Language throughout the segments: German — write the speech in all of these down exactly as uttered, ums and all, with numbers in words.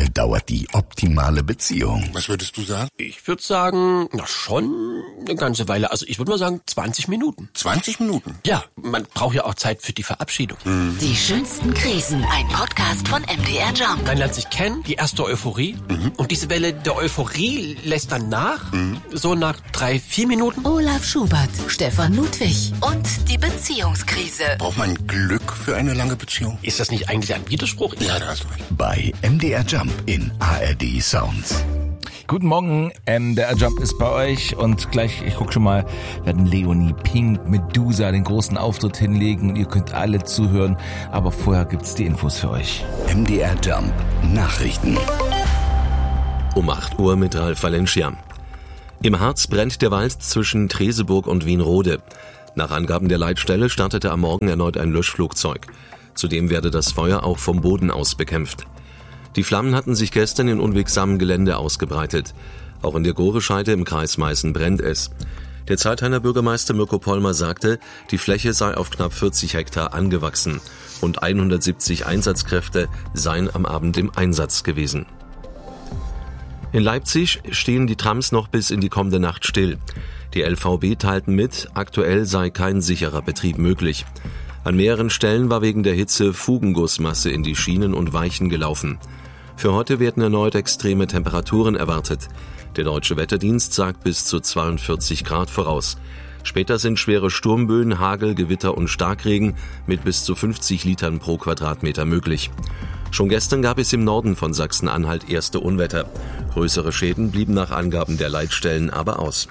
lange dauert die optimale Beziehung? Was würdest du sagen? Ich würde sagen, na schon eine ganze Weile. Also ich würde mal sagen zwanzig Minuten. zwanzig Minuten? Ja, man braucht ja auch Zeit für die Verabschiedung. Mhm. Die schönsten Krisen. Ein Podcast von M D R Jump. Dann lernt sich kennen, die erste Euphorie. Mhm. Und diese Welle der Euphorie lässt dann nach. Mhm. So nach drei, vier Minuten. Olaf Schubert, Stefan Ludwig und die Beziehungskrise. Braucht man Glück für eine lange Beziehung? Ist das nicht eigentlich ein Widerspruch? Ja, da hast du recht. Bei M D R Jump in A R D Sounds. Guten Morgen, M D R Jump ist bei euch und gleich, ich guck schon mal, werden Leonie Pink, Medusa den großen Auftritt hinlegen und ihr könnt alle zuhören, aber vorher gibt's die Infos für euch. M D R Jump Nachrichten. Um acht Uhr mit Ralf Valencia. Im Harz brennt der Wald zwischen Treseburg und Wienrode. Nach Angaben der Leitstelle startete am Morgen erneut ein Löschflugzeug. Zudem werde das Feuer auch vom Boden aus bekämpft. Die Flammen hatten sich gestern in unwegsamem Gelände ausgebreitet. Auch in der Gorescheide im Kreis Meißen brennt es. Der Zeithainer Bürgermeister Mirko Pollmer sagte, die Fläche sei auf knapp vierzig Hektar angewachsen und hundertsiebzig Einsatzkräfte seien am Abend im Einsatz gewesen. In Leipzig stehen die Trams noch bis in die kommende Nacht still. Die L V B teilten mit, aktuell sei kein sicherer Betrieb möglich. An mehreren Stellen war wegen der Hitze Fugengussmasse in die Schienen und Weichen gelaufen. Für heute werden erneut extreme Temperaturen erwartet. Der Deutsche Wetterdienst sagt bis zu zweiundvierzig Grad voraus. Später sind schwere Sturmböen, Hagel, Gewitter und Starkregen mit bis zu fünfzig Litern pro Quadratmeter möglich. Schon gestern gab es im Norden von Sachsen-Anhalt erste Unwetter. Größere Schäden blieben nach Angaben der Leitstellen aber aus.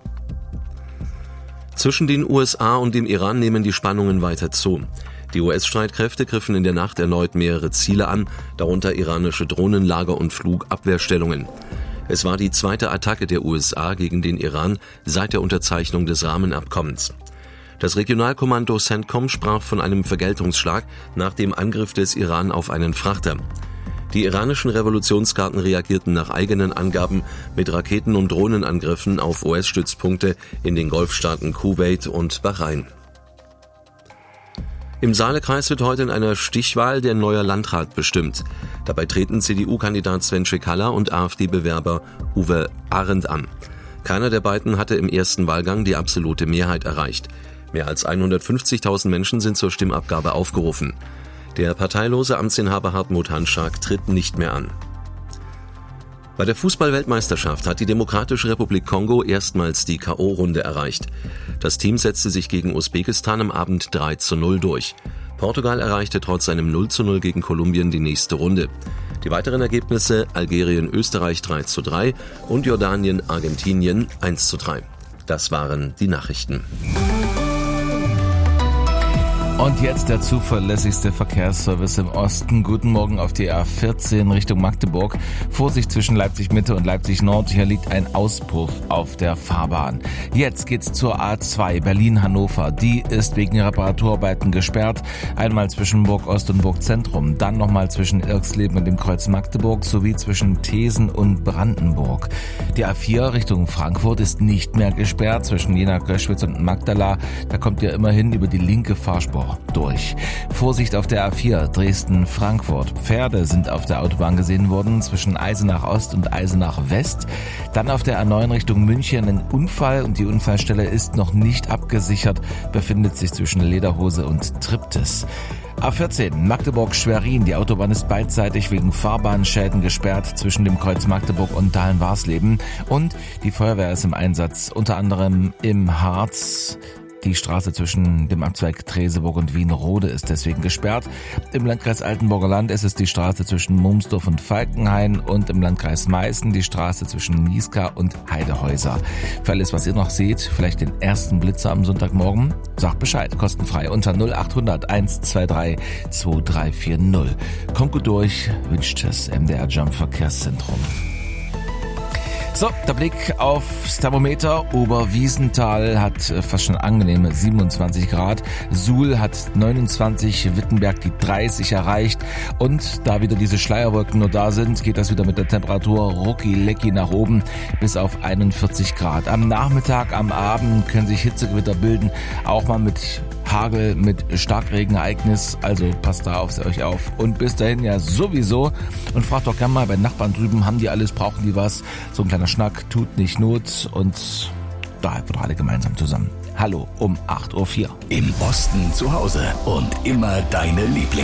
Zwischen den U S A und dem Iran nehmen die Spannungen weiter zu. Die U S-Streitkräfte griffen in der Nacht erneut mehrere Ziele an, darunter iranische Drohnenlager und Flugabwehrstellungen. Es war die zweite Attacke der U S A gegen den Iran seit der Unterzeichnung des Rahmenabkommens. Das Regionalkommando CENTCOM sprach von einem Vergeltungsschlag nach dem Angriff des Iran auf einen Frachter. Die iranischen Revolutionsgarden reagierten nach eigenen Angaben mit Raketen- und Drohnenangriffen auf U S-Stützpunkte in den Golfstaaten Kuwait und Bahrain. Im Saalekreis wird heute in einer Stichwahl der neue Landrat bestimmt. Dabei treten C D U-Kandidat Sven Cekala und AfD-Bewerber Uwe Arendt an. Keiner der beiden hatte im ersten Wahlgang die absolute Mehrheit erreicht. Mehr als hundertfünfzigtausend Menschen sind zur Stimmabgabe aufgerufen. Der parteilose Amtsinhaber Hartmut Hanschak tritt nicht mehr an. Bei der Fußball-Weltmeisterschaft hat die Demokratische Republik Kongo erstmals die K O-Runde erreicht. Das Team setzte sich gegen Usbekistan am Abend drei zu null durch. Portugal erreichte trotz einem null zu null gegen Kolumbien die nächste Runde. Die weiteren Ergebnisse: Algerien, Österreich drei zu drei und Jordanien, Argentinien eins zu drei. Das waren die Nachrichten. Und jetzt der zuverlässigste Verkehrsservice im Osten. Guten Morgen auf die A vierzehn Richtung Magdeburg. Vorsicht zwischen Leipzig Mitte und Leipzig Nord. Hier liegt ein Auspuff auf der Fahrbahn. Jetzt geht's zur A zwei Berlin-Hannover. Die ist wegen Reparaturarbeiten gesperrt. Einmal zwischen Burg Ost und Burg Zentrum. Dann nochmal zwischen Irxleben und dem Kreuz Magdeburg sowie zwischen Thesen und Brandenburg. Die A vier Richtung Frankfurt ist nicht mehr gesperrt zwischen Jena, Göschwitz und Magdala. Da kommt ihr immerhin über die linke Fahrspur durch. Vorsicht auf der A vier Dresden-Frankfurt. Pferde sind auf der Autobahn gesehen worden zwischen Eisenach Ost und Eisenach West. Dann auf der A neun Richtung München ein Unfall und die Unfallstelle ist noch nicht abgesichert, befindet sich zwischen Lederhose und Triptis. A vierzehn Magdeburg-Schwerin. Die Autobahn ist beidseitig wegen Fahrbahnschäden gesperrt zwischen dem Kreuz Magdeburg und Dahlen-Warsleben. Und die Feuerwehr ist im Einsatz, unter anderem im Harz. Die Straße zwischen dem Abzweig Treseburg und Wienrode ist deswegen gesperrt. Im Landkreis Altenburger Land ist es die Straße zwischen Mumsdorf und Falkenhain und im Landkreis Meißen die Straße zwischen Niesca und Heidehäuser. Für alles, was ihr noch seht, vielleicht den ersten Blitzer am Sonntagmorgen, sagt Bescheid, kostenfrei unter null achthundert eins zwei drei zwei drei vier null. Kommt gut durch, wünscht das M D R Jump Verkehrszentrum. So, der Blick aufs Thermometer. Oberwiesenthal hat fast schon angenehme siebenundzwanzig Grad. Suhl hat neunundzwanzig, Wittenberg die dreißig erreicht. Und da wieder diese Schleierwolken nur da sind, geht das wieder mit der Temperatur rucki-lecki nach oben bis auf einundvierzig Grad. Am Nachmittag, am Abend können sich Hitzegewitter bilden, auch mal mit Hagel, mit Starkregenereignis, also passt da auf euch auf. Und bis dahin ja sowieso. Und fragt doch gerne mal bei Nachbarn drüben, haben die alles, brauchen die was? So ein kleiner Schnack tut nicht Not und da halten wir doch alle gemeinsam zusammen. Hallo um acht Uhr vier. Im Osten zu Hause und immer deine Lieblings.